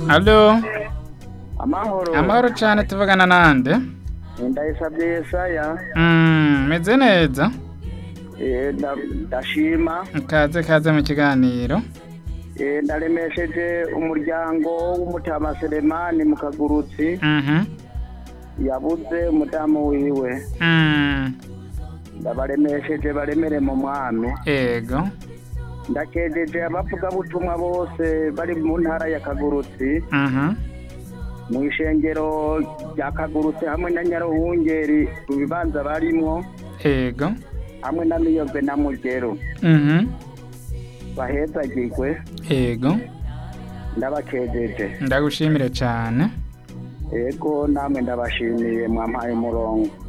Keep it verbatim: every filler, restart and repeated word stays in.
Allo, Amahoro. amahoro cyane tuvugana nande? Ndayisabye Yesaya. Mm, meze neza? Eh nda- ndashima. Kaze kaze mu kiganiro. Eh ndaremesheje umuryango w'umutama Selemani mu Kagurutsi Mhm. yabuze umudamu wiwe. Mm. Ndabaremesheje baremere mu mwami. Ego. Ndakejeje abavuga butumwa bose bari mu ntara ya Kagurutsi Mhm. mu ishengero rya Kagurutsi hamwe na Nyaruhungeri mu bibanza barimwo Ego. hamwe na Miyove na Mugero. Mhm. Bahezagirwe Ego. ndabakejeje. Ndagushimire cyane. Ego namwe ndabashimiye mwampaye umurongo.